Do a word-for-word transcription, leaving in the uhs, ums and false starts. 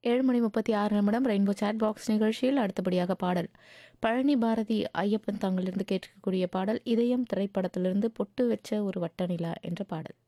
ஏழு மணி முப்பத்தி ஆறு நிமிடம் ரெயின்போ சாட் பாக்ஸ் நிகழ்ச்சியில் அடுத்தபடியாக பாடல் பழனி பாரதி ஐயப்பன் தாங்களிலிருந்து கேட்கக்கூடிய பாடல் இதயம் திரைப்படத்திலிருந்து பொட்டு வச்ச ஒரு வட்ட நிலா என்ற பாடல்.